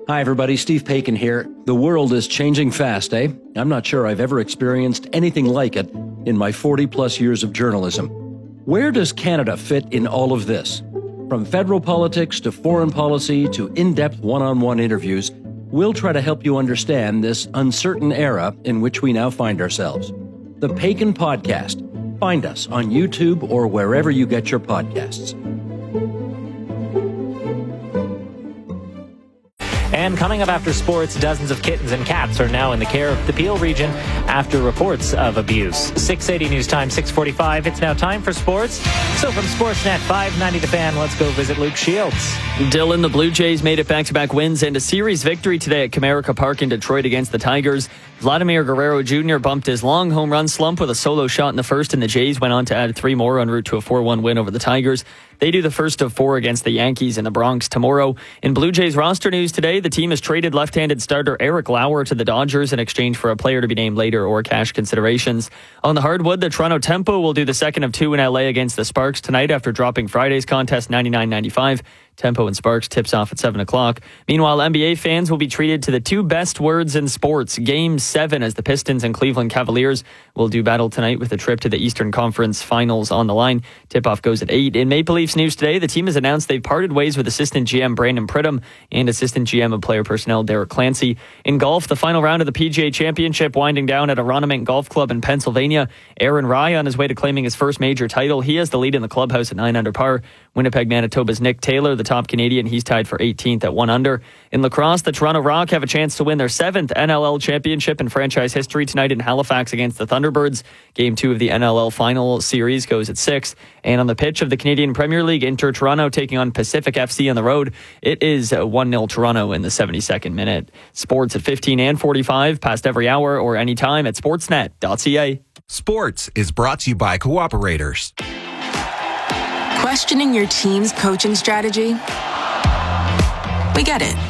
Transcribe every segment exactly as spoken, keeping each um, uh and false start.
Hi, everybody. Steve Paikin here. The world is changing fast, eh? I'm not sure I've ever experienced anything like it in my forty-plus years of journalism. Where does Canada fit in all of this? From federal politics to foreign policy to in-depth one-on-one interviews, we'll try to help you understand this uncertain era in which we now find ourselves. The Paikin Podcast. Find us on YouTube or wherever you get your podcasts. And coming up after sports, dozens of kittens and cats are now in the care of the Peel region after reports of abuse. six eighty News Time, six forty-five. It's now time for sports. So from Sportsnet five ninety The Fan, let's go visit Luke Shields. Dylan, the Blue Jays made it back-to-back wins and a series victory today at Comerica Park in Detroit against the Tigers. Vladimir Guerrero Junior bumped his long home run slump with a solo shot in the first, and the Jays went on to add three more en route to a four one win over the Tigers. They do the first of four against the Yankees in the Bronx tomorrow. In Blue Jays roster news today, the team has traded left-handed starter Eric Lauer to the Dodgers in exchange for a player to be named later or cash considerations. On the hardwood, the Toronto Tempo will do the second of two in L A against the Sparks tonight after dropping Friday's contest ninety-nine ninety-five. Tempo and Sparks tips off at seven o'clock. Meanwhile, N B A fans will be treated to the two best words in sports. Game seven as the Pistons and Cleveland Cavaliers will do battle tonight with a trip to the Eastern Conference Finals on the line. Tip-off goes at eight. In Maple Leafs news today, the team has announced they've parted ways with assistant G M Brandon Pridham and assistant G M of player personnel Derek Clancy. In golf, the final round of the P G A Championship winding down at Aronimink Golf Club in Pennsylvania. Aaron Rai on his way to claiming his first major title. He has the lead in the clubhouse at nine under par. Winnipeg, Manitoba's Nick Taylor, the top Canadian, he's tied for eighteenth at one under. In lacrosse, the Toronto Rock have a chance to win their seventh N L L championship in franchise history tonight in Halifax against the Thunderbirds. Game two of the N L L final series goes at six. And on the pitch of the Canadian Premier League, Inter Toronto taking on Pacific F C on the road. It is one nil Toronto in the seventy-second minute. Sports at fifteen and forty-five, past every hour or anytime at sportsnet dot c a. Sports is brought to you by Cooperators. Questioning your team's coaching strategy? We get it.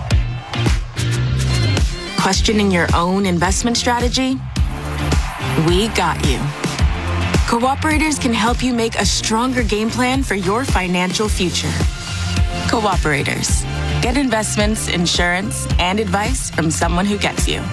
Questioning your own investment strategy? We got you. Cooperators can help you make a stronger game plan for your financial future. Cooperators. Get investments, insurance, and advice from someone who gets you.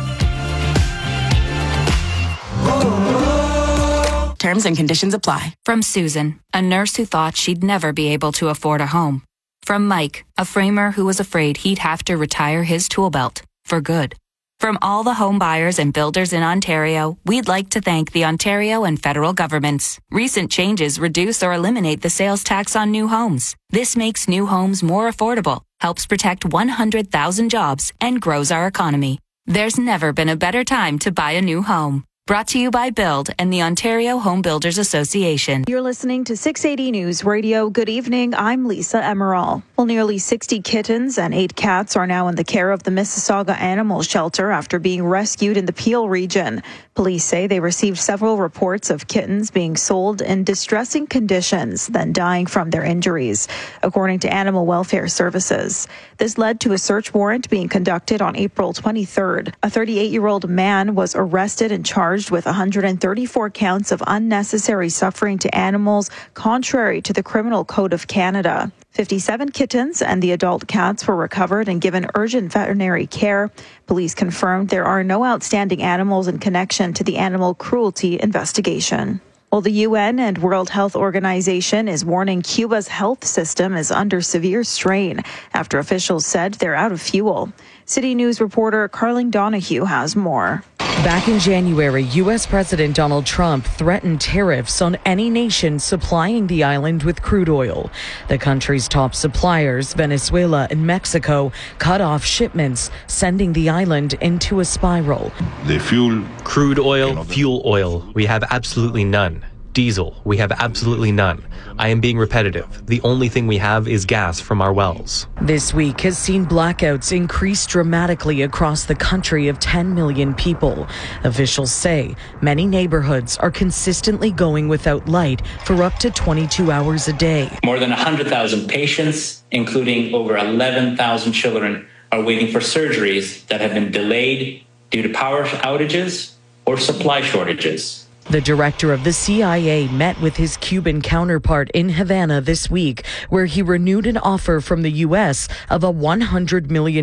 Terms and conditions apply. From Susan, a nurse who thought she'd never be able to afford a home. From Mike, a framer who was afraid he'd have to retire his tool belt for good. From all the home buyers and builders in Ontario, we'd like to thank the Ontario and federal governments. Recent changes reduce or eliminate the sales tax on new homes. This makes new homes more affordable, helps protect one hundred thousand jobs, and grows our economy. There's never been a better time to buy a new home. Brought to you by Build and the Ontario Home Builders Association. You're listening to six eighty News Radio. Good evening. I'm Lisa Emerald. Well, nearly sixty kittens and eight cats are now in the care of the Mississauga Animal Shelter after being rescued in the Peel region. Police say they received several reports of kittens being sold in distressing conditions, then dying from their injuries, according to Animal Welfare Services. This led to a search warrant being conducted on April twenty-third. A thirty-eight-year-old man was arrested and charged with one hundred thirty-four counts of unnecessary suffering to animals, contrary to the Criminal Code of Canada. fifty-seven kittens and the adult cats were recovered and given urgent veterinary care. Police confirmed there are no outstanding animals in connection to the animal cruelty investigation. Well, the U N and World Health Organization is warning Cuba's health system is under severe strain after officials said they're out of fuel. City News reporter Carling Donahue has more. Back in January, U S President Donald Trump threatened tariffs on any nation supplying the island with crude oil. The country's top suppliers, Venezuela and Mexico, cut off shipments, sending the island into a spiral. The fuel, crude oil, fuel oil, we have absolutely none. Diesel, we have absolutely none. I am being repetitive. The only thing we have is gas from our wells. This week has seen blackouts increase dramatically across the country of ten million people. Officials say many neighborhoods are consistently going without light for up to twenty-two hours a day. More than one hundred thousand patients, including over eleven thousand children, are waiting for surgeries that have been delayed due to power outages or supply shortages. The director of the C I A met with his Cuban counterpart in Havana this week, where he renewed an offer from the U S of a one hundred million